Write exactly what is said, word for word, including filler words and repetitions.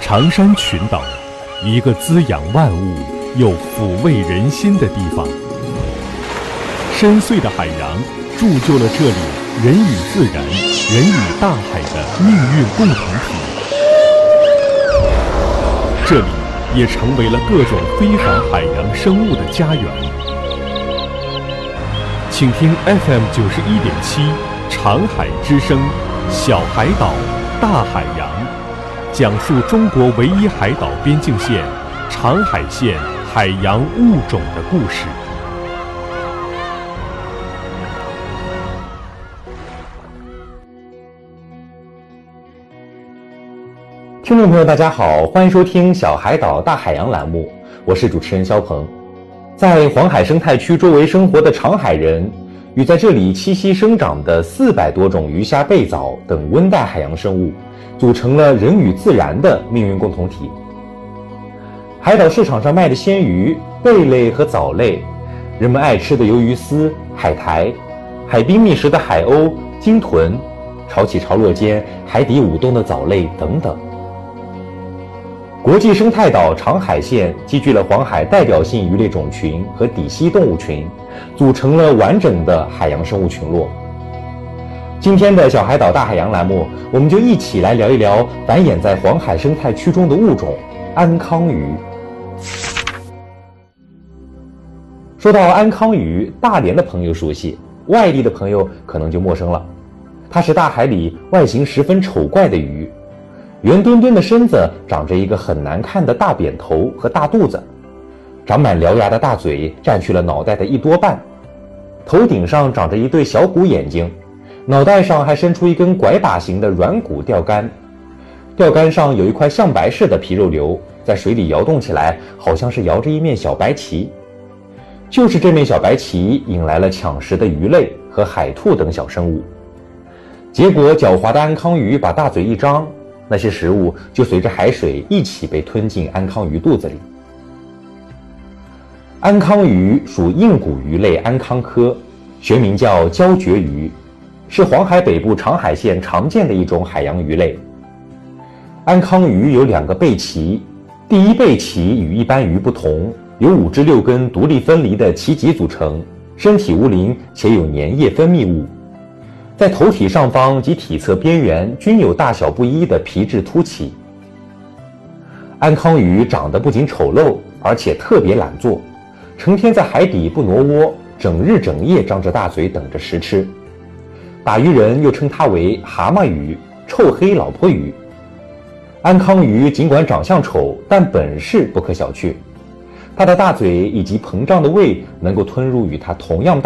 长山群岛，一个滋养万物又抚慰人心的地方。深邃的海洋铸就了这里人与自然、人与大海的命运共同体。这里也成为了各种非凡海洋生物的家园。请听 F M 九十一点七长海之声，小海岛，大海洋，讲述中国唯一海岛边境线长海县海洋物种的故事。 听众朋友大家好，欢迎收听小海岛大海洋栏目，我是主持人肖鹏。在黄海生态区周围生活的长海人与在这里栖息生长的四百多种鱼虾贝藻等温带海洋生物，组成了人与自然的命运共同体。海岛市场上卖的鲜鱼、贝类和藻类，人们爱吃的鱿鱼丝、海苔，海滨觅食的海鸥、鲸豚，潮起潮落间海底舞动的藻类等等。国际生态岛长海县集聚了黄海代表性鱼类种群和底栖动物群，组成了完整的海洋生物群落。今天的小海岛大海洋栏目，我们就一起来聊一聊繁衍在黄海生态区中的物种安康鱼。说到安康鱼，大连的朋友熟悉，外地的朋友可能就陌生了。它是大海里外形十分丑怪的鱼，圆墩墩的身子长着一个很难看的大扁头和大肚子，长满獠牙的大嘴占去了脑袋的一多半，头顶上长着一对小鼓眼睛，脑袋上还伸出一根拐把形的软骨钓竿，钓竿上有一块象白似的皮肉瘤，在水里摇动起来，好像是摇着一面小白旗。就是这面小白旗引来了抢食的鱼类和海兔等小生物，结果狡猾的安康鱼把大嘴一张，那些食物就随着海水一起被吞进安康鱼肚子里。安康鱼属硬骨鱼类安康科，学名叫胶蕨鱼，是黄海北部长海县常见的一种海洋鱼类。安康鱼有两个背鳍，第一背鳍与一般鱼不同，由五至六根独立分离的鳍脊组成，身体无鳞且有粘液分泌物。在头体上方及体侧边缘均有大小不一的皮质凸起。安康鱼长得不仅丑陋，而且特别懒惰，成天在海底不挪窝，整日整夜张着大嘴等着食吃。打鱼人又称它为蛤蟆鱼、臭黑老婆鱼。安康鱼尽管长相丑，但本事不可小觑。它的大嘴以及膨胀的胃能够吞入与它同样大